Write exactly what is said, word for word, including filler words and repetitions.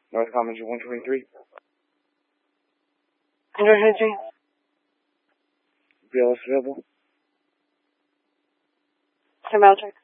North Commager one twenty-three. one twenty-three. B L S available. Sir Maldrick.